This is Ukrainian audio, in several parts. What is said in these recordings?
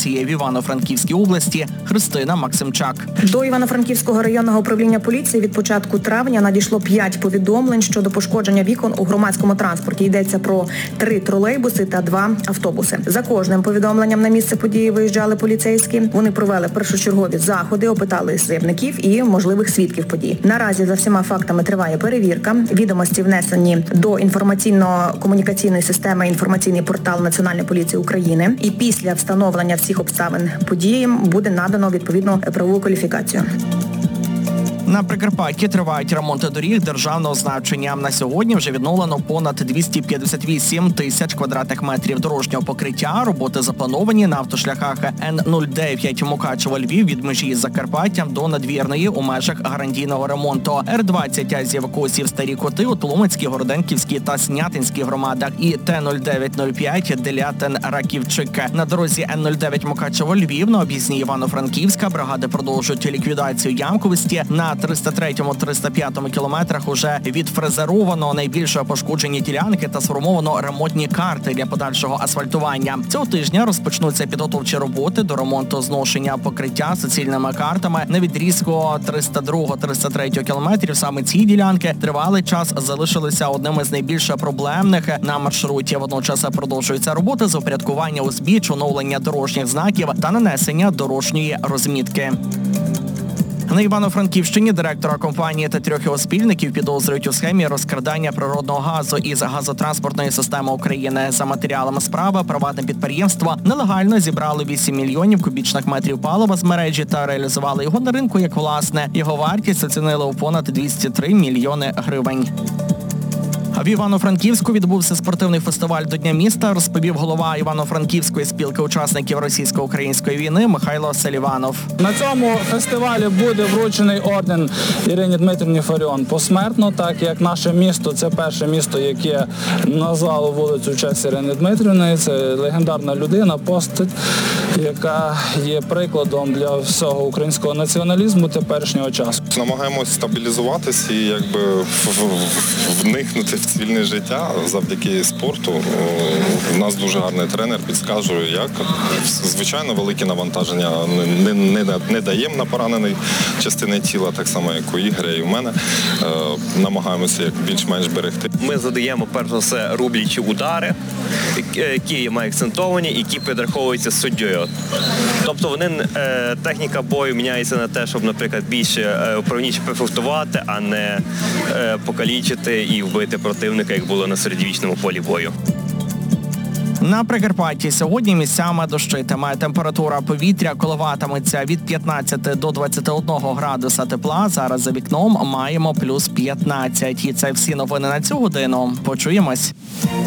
поліції в Івано-Франківській області Христина Максимчак. До Івано-Франківського районного управління поліції від початку травня надійшло 5 повідомлень щодо пошкодження вікон у громадському транспорті. Йдеться про 3 тролейбуси та 2 автобуси. За кожним повідомленням на місце події виїжджали поліцейські. Вони провели першочергові заходи, опитали заявників і можливих свідків подій. Наразі за всіма фактами триває перевірка. Відомості внесені до інформаційно-комунікаційної системи інформаційний портал Національної поліції України. І після встановлення всіх обставин події буде надано відповідну правову кваліфікацію. На Прикарпатті тривають ремонти доріг державного значення. На сьогодні вже відновлено понад 258 тисяч квадратних метрів дорожнього покриття. Роботи заплановані на автошляхах Н-09 Мукачево-Львів від межі з Закарпаттям до Надвірної у межах гарантійного ремонту. Р-20 Зівкосів Старі Коти у Тлумацькій, Городенківській та Снятинській громадах і Т-0905 Делятин-Раківчик. На дорозі Н-09 Мукачево-Львів на об'їзній Івано-Франківська бригади продовжують ліквідацію ямковості. На 303-305 кілометрах уже відфрезеровано найбільше пошкоджені ділянки та сформовано ремонтні карти для подальшого асфальтування. Цього тижня розпочнуться підготовчі роботи до ремонту зношення покриття суцільними картами на відрізку 302-303 кілометрів. Саме ці ділянки тривалий час залишилися одними з найбільш проблемних на маршруті. Водночас продовжуються роботи з упорядкування узбіч, оновлення дорожніх знаків та нанесення дорожньої розмітки. На Івано-Франківщині директора компанії та 3 його спільників підозрюють у схемі розкрадання природного газу із газотранспортної системи України. За матеріалами справи, приватне підприємство нелегально зібрало 8 мільйонів кубічних метрів палива з мережі та реалізували його на ринку як власне. Його вартість оцінили у понад 203 мільйони гривень. А в Івано-Франківську відбувся спортивний фестиваль до Дня міста, розповів голова Івано-Франківської спілки учасників російсько-української війни Михайло Селіванов. На цьому фестивалі буде вручений орден Ірині Дмитрівні Фаріон посмертно, так як наше місто – це перше місто, яке назвало вулицю в честь Ірини Дмитрівни. Це легендарна людина, постать, яка є прикладом для всього українського націоналізму теперішнього часу. Намагаємося стабілізуватись і якби вникнути в цивільне життя завдяки спорту. У нас дуже гарний тренер, підказує, як. Звичайно, великі навантаження не даємо на поранений частини тіла, так само, як у Ігоря і у мене. Намагаємося як більш-менш берегти. Ми задаємо, перш за все, рублячі удари, які ми акцентовані, які підраховуються суддєю. Тобто техніка бою міняється на те, щоб, наприклад, більше вправніше пофехтувати, а не покалічити і вбити противника, як було на середньовічному полі бою. На Прикарпатті сьогодні місцями дощитиме. Температура повітря коливатиметься від 15 до 21 градуса тепла. Зараз за вікном маємо плюс 15. І це всі новини на цю годину. Почуємось.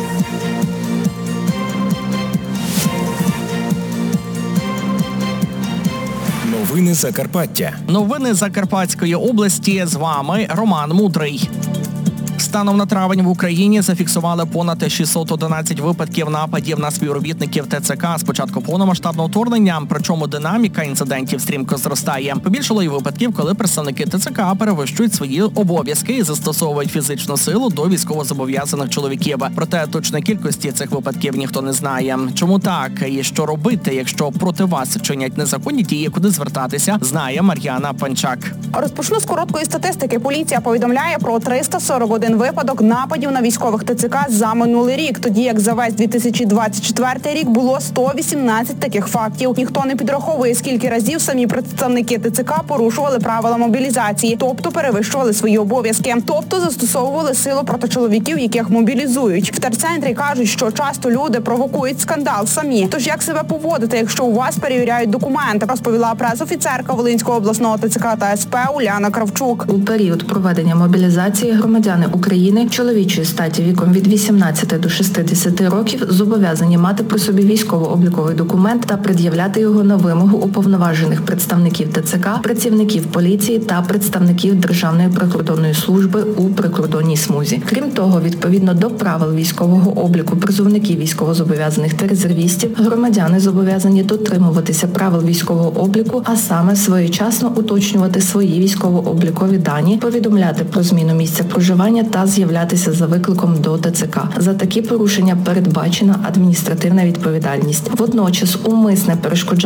Новини Закарпаття. Новини Закарпатської області. З вами Роман Мудрий. Станом на травень в Україні зафіксували понад 611 випадків нападів на співробітників ТЦК з початку повномасштабного вторгнення, причому динаміка інцидентів стрімко зростає. Побільшало і випадків, коли представники ТЦК перевищують свої обов'язки і застосовують фізичну силу до військовозобов'язаних чоловіків. Проте точної кількості цих випадків ніхто не знає. Чому так? І що робити, якщо проти вас чинять незаконні дії, куди звертатися, знає Мар'яна Панчак. Розпочну з короткої статистики. Поліція повідомляє про 341 випадок нападів на військових ТЦК за минулий рік, тоді як за весь 2024 рік було 118 таких фактів. Ніхто не підраховує, скільки разів самі представники ТЦК порушували правила мобілізації, тобто перевищували свої обов'язки, тобто застосовували силу проти чоловіків, яких мобілізують. В терцентрі кажуть, що часто люди провокують скандал самі. Тож як себе поводити, якщо у вас перевіряють документи, розповіла пресофіцерка Волинського обласного ТЦК та СП Уляна Кравчук. У період проведення мобілізації громадяни України чоловічої статі віком від 18 до 60 років зобов'язані мати при собі військово-обліковий документ та пред'являти його на вимогу уповноважених представників ТЦК, працівників поліції та представників Державної прикордонної служби у прикордонній смузі. Крім того, відповідно до правил військового обліку призовників військовозобов'язаних та резервістів, громадяни зобов'язані дотримуватися правил військового обліку, а саме своєчасно уточнювати свої військово-облікові дані, повідомляти про зміну місця проживання та з'являтися за викликом до ТЦК. За такі порушення передбачена адміністративна відповідальність. Водночас умисне перешкоджання